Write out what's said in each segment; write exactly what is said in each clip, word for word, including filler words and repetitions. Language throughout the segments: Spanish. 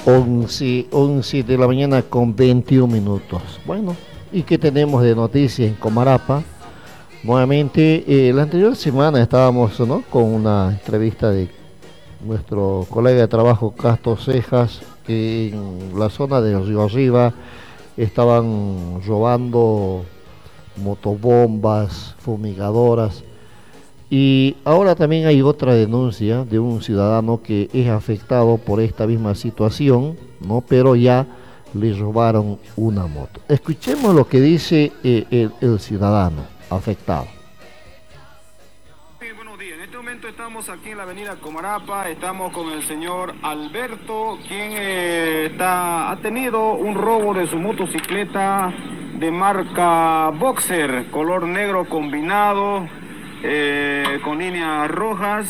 once, once de la mañana con veintiún minutos. Bueno, ¿y qué tenemos de noticias en Comarapa? Nuevamente, eh, la anterior semana estábamos, ¿no?, con una entrevista de nuestro colega de trabajo Castro Cejas, que en la zona de Río Arriba estaban robando motobombas, fumigadoras. Y ahora también hay otra denuncia de un ciudadano que es afectado por esta misma situación, ¿no? Pero ya le robaron una moto. Escuchemos lo que dice eh, el, el ciudadano afectado. Sí, buenos días. En este momento estamos aquí en la avenida Comarapa, estamos con el señor Alberto, quien eh, está, ha tenido un robo de su motocicleta de marca Boxer, color negro combinado, eh, con líneas rojas.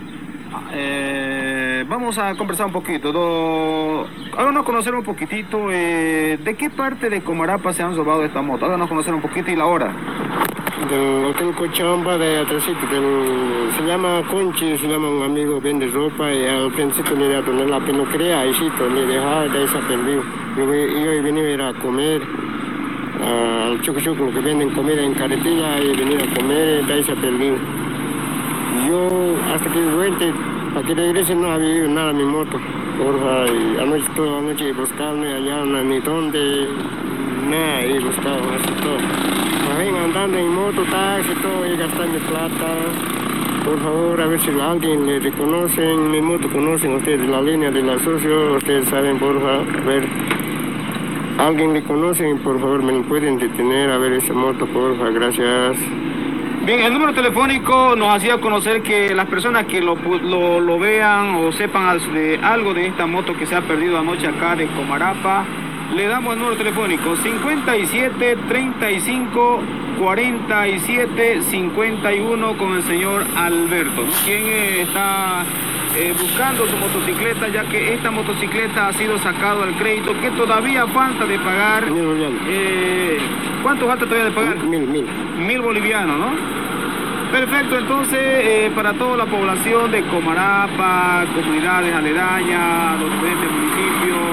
Eh, vamos a conversar un poquito. Do... Háganos conocer un poquitito eh, de qué parte de Comarapa se han robado esta moto. Háganos conocer un poquito y la hora. Del Hotel Cochabamba de atrásito, del, se llama Conchi, se llama un amigo, vende ropa y al principio le da la que no crea, ahí sí, le dejaba, de ahí se aprendió. Yo, yo he venido a ir a comer uh, al Choco Choco, que venden comida en carretilla, y he venido a comer, de ahí se aprendió. Yo, hasta que vuelta, para que regrese no había ido nada mi moto, porfa, y anoche, toda la noche buscarme allá, ni dónde, nada, he buscado, así todo. Me ven andando en moto, taxi, todo, y gastando plata. Por favor, a ver si alguien le reconocen, mi moto conocen ustedes, la línea de la socio, ustedes saben, por favor, a ver. Alguien le conocen, por favor, me pueden detener, a ver esa moto, por favor, gracias. Bien, el número telefónico nos hacía conocer que las personas que lo, lo, lo vean o sepan de algo de esta moto que se ha perdido anoche acá de Comarapa, le damos el número telefónico cincuenta y siete, treinta y cinco, cuarenta y siete, cincuenta y uno con el señor Alberto, ¿no?, quien eh, está eh, buscando su motocicleta, ya que esta motocicleta ha sido sacado al crédito, que todavía falta de pagar. Mil bolivianos. Eh, ¿Cuánto falta todavía de pagar? Mil, mil. Mil bolivianos, ¿no? Perfecto, entonces eh, para toda la población de Comarapa, comunidades aledañas, los diferentes municipios,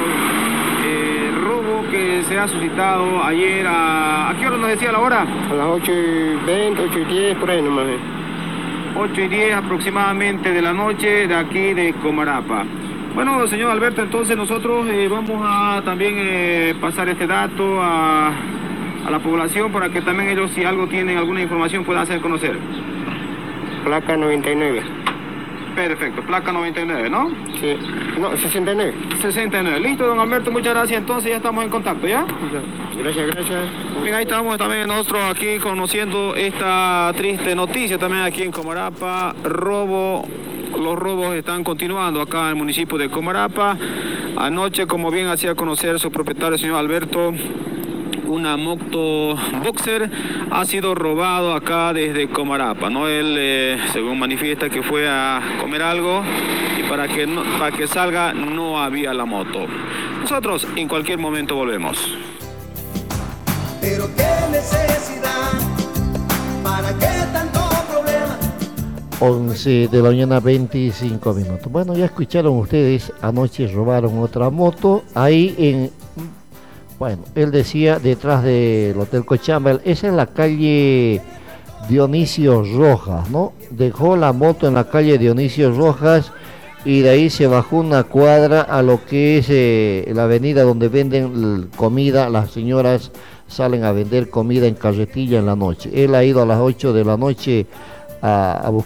que se ha suscitado ayer a... ¿A qué hora nos decía la hora? A las ocho y veinte, ocho y diez, por ahí nomás. ocho y diez aproximadamente de la noche de aquí de Comarapa. Bueno, señor Alberto, entonces nosotros eh, vamos a también eh, pasar este dato a, a la población para que también ellos, si algo tienen, alguna información, puedan hacer conocer. Placa noventa y nueve. Perfecto, placa noventa y nueve, ¿no? Sí, no, sesenta y nueve. sesenta y nueve, listo, don Alberto, muchas gracias, entonces ya estamos en contacto, ¿ya? Gracias, gracias. Bien, ahí estamos también nosotros aquí conociendo esta triste noticia también aquí en Comarapa. Robo, los robos están continuando acá en el municipio de Comarapa. Anoche, como bien hacía conocer su propietario, el señor Alberto, una moto Boxer ha sido robado acá desde Comarapa, ¿no? Él, eh, según manifiesta, que fue a comer algo y para que, no, para que salga no había la moto. Nosotros en cualquier momento volvemos. Pero qué necesidad, ¿para qué tanto problema? once de la mañana, veinticinco minutos. Bueno, ya escucharon ustedes, anoche robaron otra moto ahí en... Bueno, él decía detrás del Hotel Cochabamba, esa es la calle Dionisio Rojas, ¿no? Dejó la moto en la calle Dionisio Rojas y de ahí se bajó una cuadra a lo que es eh, la avenida donde venden comida. Las señoras salen a vender comida en carretilla en la noche. Él ha ido a las ocho de la noche a, a buscar